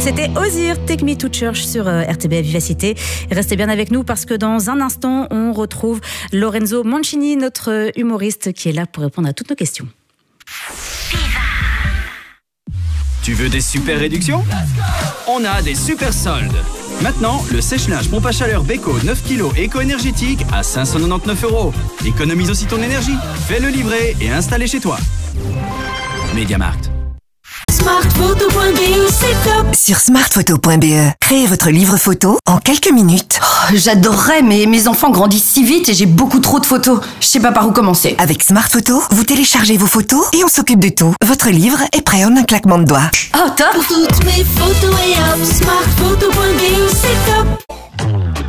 C'était Ozir, Take Me to Church sur RTBF Vivacité. Restez bien avec nous parce que dans un instant, on retrouve Lorenzo Mancini, notre humoriste qui est là pour répondre à toutes nos questions. Tu veux des super réductions? On a des super soldes. Maintenant, le sèche-linge pompe à chaleur Beko 9 kg éco-énergétique à 599 €. Économise aussi ton énergie. Fais-le livrer et installer chez toi. Mediamarkt. Smartphoto.be, c'est top. Sur smartphoto.be, créez votre livre photo en quelques minutes. Oh, j'adorerais, mais mes enfants grandissent si vite et j'ai beaucoup trop de photos. Je sais pas par où commencer. Avec Smartphoto, vous téléchargez vos photos et on s'occupe de tout. Votre livre est prêt en un claquement de doigts. Oh, top. Pour toutes mes photos et hop, smartphoto.be, c'est top.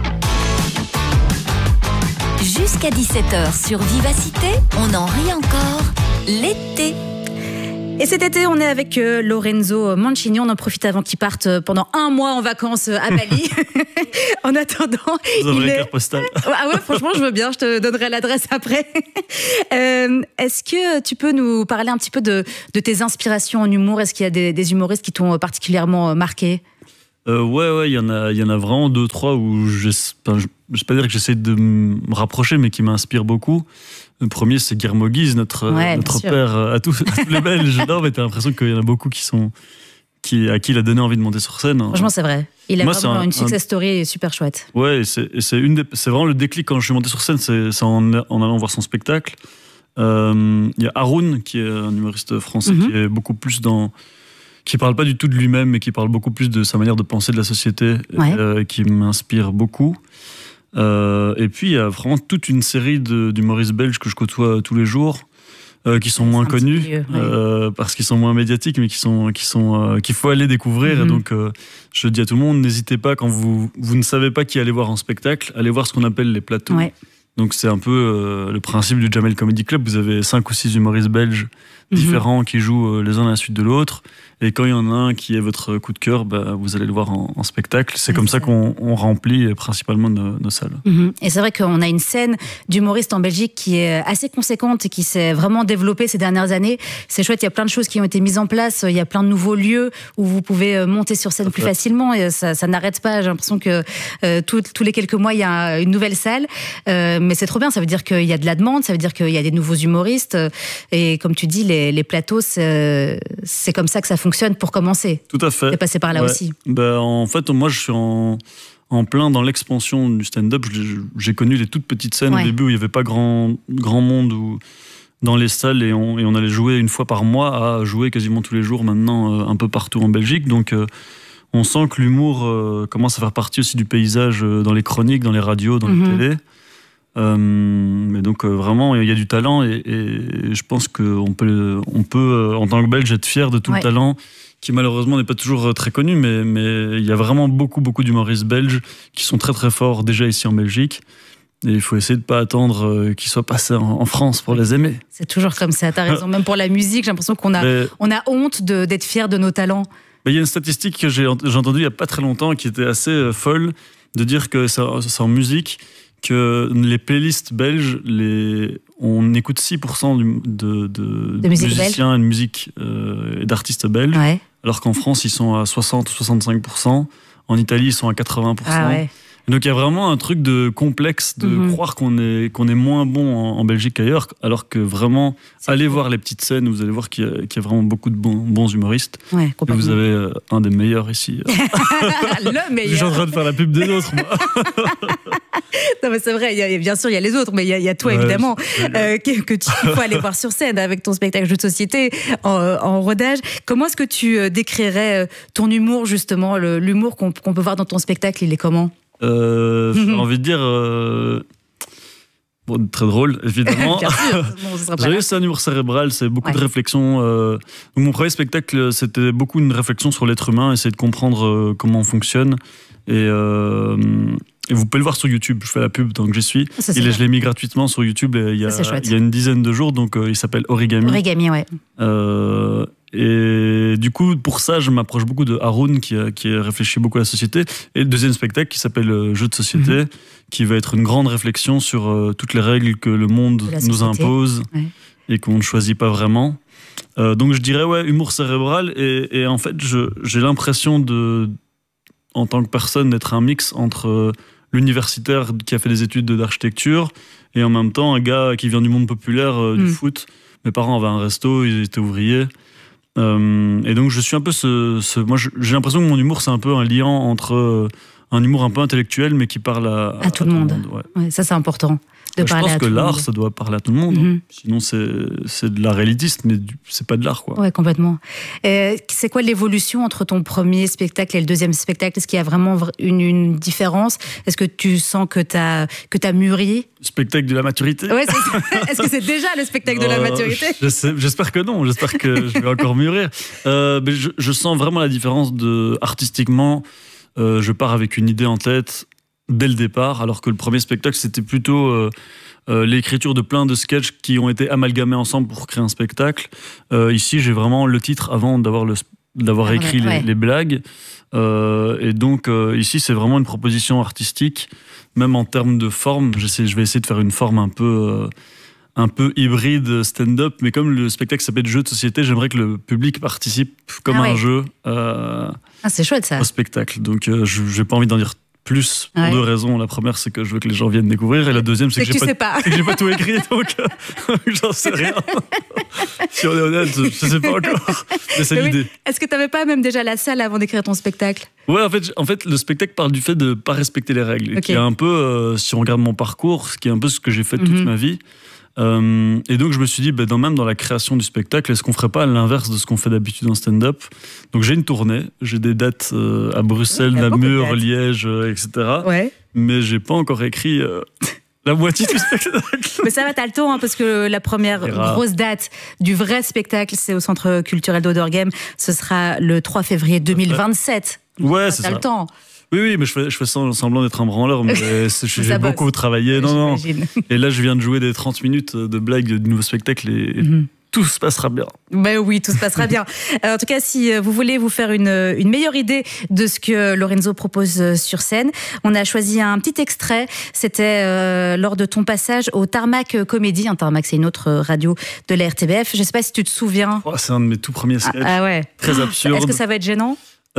Jusqu'à 17h sur Vivacité, on en rit encore. L'été. Et cet été, on est avec Lorenzo Mancini. On en profite avant qu'il parte pendant un mois en vacances à Bali. En attendant, vous avez une carte postale. Ah ouais, franchement, je veux bien. Je te donnerai l'adresse après. Est-ce que tu peux nous parler un petit peu de tes inspirations en humour? Est-ce qu'il y a des humoristes qui t'ont particulièrement marqué? Ouais, il y en a vraiment 2-3 où je vais pas dire que j'essaie de me rapprocher, mais qui m'inspirent beaucoup. Le premier, c'est Guillermo Guise, notre père à tous les Belges. Non, mais t'as l'impression qu'il y en a beaucoup à qui il a donné envie de monter sur scène. Franchement, c'est vrai. Il a vraiment une success story super chouette. Ouais, c'est vraiment le déclic quand je suis monté sur scène, c'est en allant voir son spectacle. Il y a Haroun, qui est un humoriste français, qui est beaucoup plus qui parle pas du tout de lui-même, mais qui parle beaucoup plus de sa manière de penser de la société, qui m'inspire beaucoup. Et puis il y a vraiment toute une série d'humoristes belges que je côtoie tous les jours, qui sont moins connus, parce qu'ils sont moins médiatiques, mais qu'il faut aller découvrir. Et donc je dis à tout le monde, n'hésitez pas, quand vous ne savez pas qui aller voir en spectacle, allez voir ce qu'on appelle les plateaux. Donc c'est un peu le principe du Jamel Comedy Club. Vous avez 5 ou 6 humoristes belges différents qui jouent les uns à la suite de l'autre. Et quand il y en a un qui est votre coup de cœur, vous allez le voir en spectacle. C'est comme ça qu'on remplit principalement nos salles. Et c'est vrai qu'on a une scène d'humoristes en Belgique qui est assez conséquente et qui s'est vraiment développée ces dernières années. C'est chouette, il y a plein de choses qui ont été mises en place. Il y a plein de nouveaux lieux où vous pouvez monter sur scène plus facilement. Et ça n'arrête pas. J'ai l'impression que tous les quelques mois, il y a une nouvelle salle. Mais c'est trop bien. Ça veut dire qu'il y a de la demande. Ça veut dire qu'il y a des nouveaux humoristes. Et comme tu dis, les plateaux, c'est comme ça que ça fonctionne pour commencer. Tout à fait. Et passer par là aussi. En fait, moi, je suis en plein dans l'expansion du stand-up. J'ai connu les toutes petites scènes au début où il n'y avait pas grand monde dans les salles et on allait jouer une fois par mois à jouer quasiment tous les jours maintenant un peu partout en Belgique. Donc on sent que l'humour commence à faire partie aussi du paysage dans les chroniques, dans les radios, dans les télés. Mais donc vraiment il y a du talent et je pense qu'on peut en tant que Belge être fier de tout le talent qui malheureusement n'est pas toujours très connu, mais il y a vraiment beaucoup d'humoristes belges qui sont très très forts déjà ici en Belgique. Et il faut essayer de ne pas attendre qu'ils soient passés en France pour les aimer. C'est toujours comme ça, t'as raison. Même pour la musique, j'ai l'impression qu'on a honte d'être fiers de nos talents. Il y a une statistique que j'ai entendue il n'y a pas très longtemps qui était assez folle, de dire que c'est en musique que les playlists belges, on écoute 6% de musiciens et de musique et d'artistes belges, alors qu'en France, ils sont à 60 ou 65%. En Italie, ils sont à 80%. Donc il y a vraiment un truc de complexe de croire qu'on est moins bon en Belgique qu'ailleurs, alors que vraiment, allez voir les petites scènes, vous allez voir qu'il y a vraiment beaucoup de bons humoristes. Et vous avez un des meilleurs ici. Le meilleur. Je suis en train de faire la pub des autres, moi. Non mais c'est vrai, bien sûr il y a les autres, mais il y a toi évidemment que tu faut aller voir sur scène avec ton spectacle Jeux de société en rodage. Comment est-ce que tu décrirais ton humour justement, l'humour qu'on peut voir dans ton spectacle, il est comment? J'ai envie de dire très drôle évidemment. C'est un humour cérébral, c'est beaucoup de réflexion. Mon premier spectacle, c'était beaucoup une réflexion sur l'être humain, essayer de comprendre comment on fonctionne. Et vous pouvez le voir sur YouTube, je fais la pub tant que j'y suis. Je l'ai mis gratuitement sur YouTube il y a une dizaine de jours, donc il s'appelle Origami. Origami, et du coup, pour ça, je m'approche beaucoup de Haroun qui réfléchit beaucoup à la société. Et le deuxième spectacle qui s'appelle Jeux de société, qui va être une grande réflexion sur toutes les règles que le monde nous impose. et qu'on ne choisit pas vraiment. Donc je dirais humour cérébral et en fait j'ai l'impression en tant que personne d'être un mix entre l'universitaire qui a fait des études d'architecture et en même temps un gars qui vient du monde populaire du foot. Mes parents avaient un resto, ils étaient ouvriers. Et donc je suis un peu moi j'ai l'impression que mon humour c'est un peu un liant entre un humour un peu intellectuel mais qui parle à tout le monde. Ouais, ça c'est important. Je pense que l'art, ça doit parler à tout le monde. Sinon, c'est de l'art élitiste, mais c'est pas de l'art, quoi. Ouais, complètement. C'est quoi l'évolution entre ton premier spectacle et le deuxième spectacle? Est-ce qu'il y a vraiment une différence? Est-ce que tu sens que t'as mûri? Spectacle de la maturité. Ouais, est-ce que c'est déjà le spectacle de la maturité? J'espère que non. J'espère que je vais encore mûrir. Mais je sens vraiment la différence artistiquement. Je pars avec une idée en tête dès le départ, alors que le premier spectacle, c'était plutôt l'écriture de plein de sketchs qui ont été amalgamés ensemble pour créer un spectacle. Ici, j'ai vraiment le titre avant d'avoir écrit les blagues. Et donc, ici, c'est vraiment une proposition artistique, même en termes de forme. Je vais essayer de faire une forme un peu hybride stand-up, mais comme le spectacle s'appelle Jeu de société, j'aimerais que le public participe comme un jeu c'est chouette, ça. Au spectacle. Donc, je n'ai pas envie d'en dire plus pour deux raisons. La première, c'est que je veux que les gens viennent découvrir, et la deuxième, c'est que j'ai pas tout écrit, donc j'en sais rien. Si on est honnête, je sais pas encore. Mais c'est l'idée. Est-ce que tu n'avais pas même déjà la salle avant d'écrire ton spectacle? Ouais, en fait, le spectacle parle du fait de pas respecter les règles, qui est un peu, si on regarde mon parcours, ce qui est un peu ce que j'ai fait toute ma vie. Et donc je me suis dit, même dans la création du spectacle, est-ce qu'on ferait pas l'inverse de ce qu'on fait d'habitude en stand-up? Donc j'ai une tournée, j'ai des dates à Bruxelles, Namur, Liège, etc. Ouais. Mais j'ai pas encore écrit la moitié du spectacle. Mais ça va, t'as le temps, parce que la première grosse date du vrai spectacle, c'est au Centre culturel d'Oderghem. Ce sera le 3 février 2027. Ouais, c'est ça. T'as le temps. Oui, mais je fais semblant d'être un branleur, mais j'ai beaucoup travaillé. Non. Et là, je viens de jouer des 30 minutes de blagues du nouveau spectacle et tout se passera bien. Ben oui, tout se passera bien. En tout cas, si vous voulez vous faire une meilleure idée de ce que Lorenzo propose sur scène, on a choisi un petit extrait. C'était lors de ton passage au Tarmac Comédie. Tarmac, c'est une autre radio de la RTBF. Je ne sais pas si tu te souviens. C'est un de mes tout premiers sketchs. Ah ouais. Très absurde. Est-ce que ça va être gênant?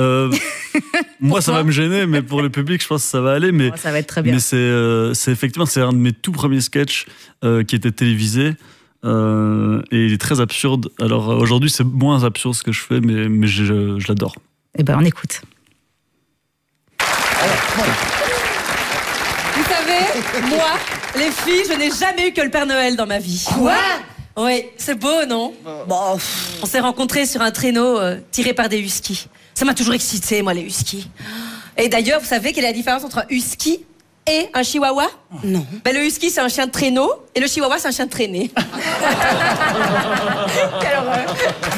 Moi ça va me gêner, mais pour le public je pense que ça va aller. Mais ça va être très bien. Mais c'est effectivement un de mes tout premiers sketchs qui était télévisé et il est très absurde. Alors aujourd'hui c'est moins absurde ce que je fais, mais je l'adore. Eh ben on écoute. Vous savez, moi, les filles, je n'ai jamais eu que le Père Noël dans ma vie. Quoi? Oui, c'est beau, non? Bon, on s'est rencontrés sur un traîneau tiré par des huskies. Ça m'a toujours excité, moi, les huskies. Et d'ailleurs, vous savez quelle est la différence entre un husky et un chihuahua? Non. Le husky, c'est un chien de traîneau, et le chihuahua, c'est un chien de traînée. Quelle horreur.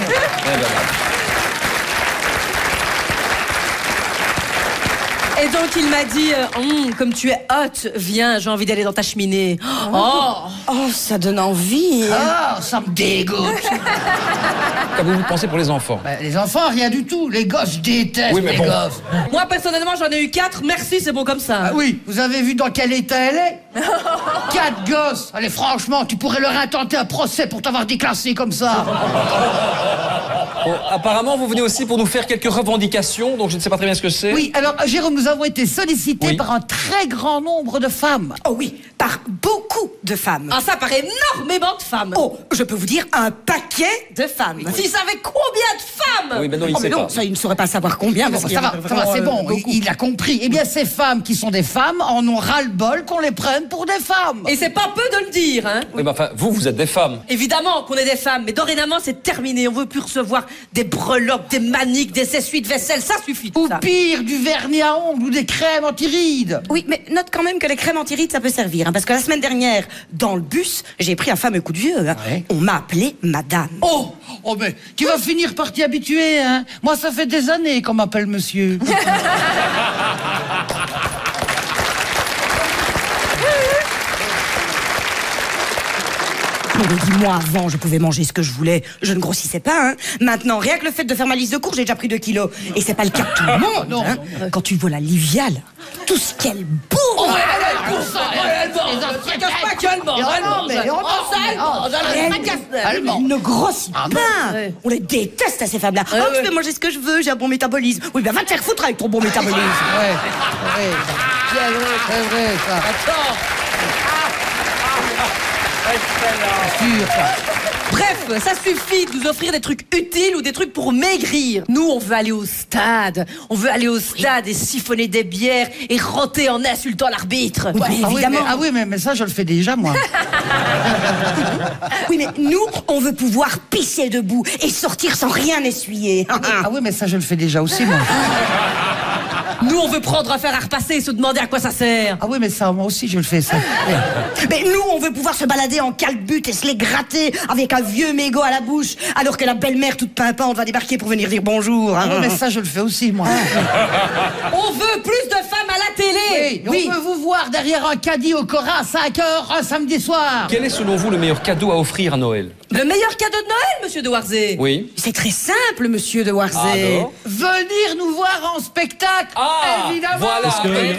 Et donc il m'a dit, comme tu es hot, viens, j'ai envie d'aller dans ta cheminée. Oh, ça donne envie. Oh, ça me dégoûte. Qu'avez-vous pensé pour les enfants? Les enfants, rien du tout. Les gosses, je déteste les gosses. Moi, personnellement, j'en ai eu 4. Merci, c'est bon comme ça. Ah oui, vous avez vu dans quel état elle est? 4 gosses. Allez, franchement, tu pourrais leur intenter un procès pour t'avoir déclassé comme ça. Bon, apparemment, vous venez aussi pour nous faire quelques revendications, donc je ne sais pas très bien ce que c'est. Oui, alors, Jérôme, nous avons été sollicités par un très grand nombre de femmes. Oh oui, par beaucoup de femmes. Ah, ça par énormément de femmes. Oh, je peux vous dire un paquet de femmes. S'ils savaient combien de femmes? Oui, mais non, il sait pas. Ça, il ne saurait pas savoir combien. Bon, ça va, c'est bon, il a compris. Eh bien, ces femmes qui sont des femmes en ont ras-le-bol qu'on les prenne pour des femmes. Et c'est pas peu de le dire, hein. Oui, mais enfin, vous êtes des femmes. Évidemment qu'on est des femmes, mais dorénavant, c'est terminé. On veut plus recevoir des breloques, des maniques, des essuies de vaisselle, ça suffit. Ou pire, du vernis à ongles ou des crèmes anti-rides. Oui, mais note quand même que les crèmes anti-rides, ça peut servir. Parce que la semaine dernière, dans le bus, j'ai pris un fameux coup de vieux. Ouais. On m'a appelé madame. Oh, mais tu vas finir par t'y habituer, hein. Moi, ça fait des années qu'on m'appelle monsieur. Mais dis-moi, avant, je pouvais manger ce que je voulais. Je ne grossissais pas, hein. Maintenant, rien que le fait de faire ma liste de cours, j'ai déjà pris 2 kilos. Et c'est pas le cas de tout le monde, hein. Quand tu vois la Livia, là, tout ce qu'elle bourre. Ne grossis pas. On les déteste à ces femmes-là. Je peux manger ce que je veux, j'ai un bon métabolisme. Oui, ben va te faire foutre avec ton bon métabolisme. C'est vrai, ça. Attends. Sûr, ça. Bref, ça suffit de nous offrir des trucs utiles ou des trucs pour maigrir. Nous, on veut aller au stade. On veut aller au stade et siphonner des bières et ranter en insultant l'arbitre. Oui, mais évidemment. Mais ça, je le fais déjà, moi. Oui, mais nous, on veut pouvoir pisser debout et sortir sans rien essuyer. Ah oui, mais ça, je le fais déjà aussi, moi. Nous, on veut prendre un fer à repasser et se demander à quoi ça sert. Ah oui, mais ça, moi aussi, je le fais, ça. Mais nous, on veut pouvoir se balader en calbute et se les gratter avec un vieux mégot à la bouche, alors que la belle-mère toute pimpante va débarquer pour venir dire bonjour. Ah oui, mais ça, je le fais aussi, moi. On veut plus de femmes à la télé. Oui. On veut vous voir derrière un caddie au Cora à 5h un samedi soir. Quel est selon vous le meilleur cadeau à offrir à Noël? Le meilleur cadeau de Noël, monsieur de Warzé? Oui. C'est très simple, monsieur de Warzé. Alors Venir nous voir en spectacle, évidemment. Voilà.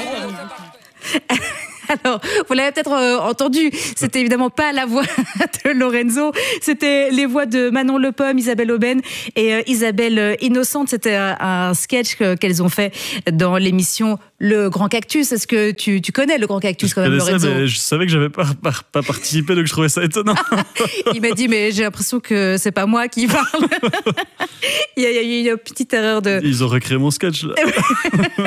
Alors, vous l'avez peut-être entendu, c'était évidemment pas la voix de Lorenzo, c'était les voix de Manon Le Pomme, Isabelle Aubène et Isabelle Innocente. C'était un sketch qu'elles ont fait dans l'émission Le Grand Cactus. Est-ce que tu connais Le Grand Cactus quand même, Lorenzo? Mais je savais que j'avais pas participé, donc je trouvais ça étonnant. Il m'a dit, mais j'ai l'impression que c'est pas moi qui parle. Il y a eu une petite erreur de... Ils ont recréé mon sketch, là.